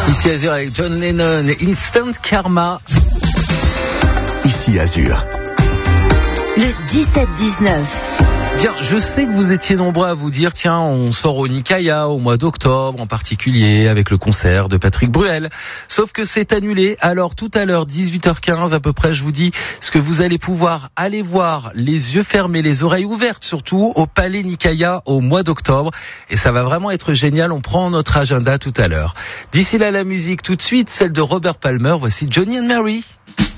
Ici Azur avec John Lennon, Instant Karma. Ici Azur. Le 17-19. Bien, je sais que vous étiez nombreux à vous dire, tiens, on sort au Nikaya au mois d'octobre, en particulier avec le concert de Patrick Bruel. Sauf que c'est annulé. Alors tout à l'heure, 18h15 à peu près, je vous dis ce que vous allez pouvoir aller voir les yeux fermés, les oreilles ouvertes surtout, au Palais Nikaya au mois d'octobre. Et ça va vraiment être génial, on prend notre agenda tout à l'heure. D'ici là, la musique tout de suite, celle de Robert Palmer, voici Johnny and Mary.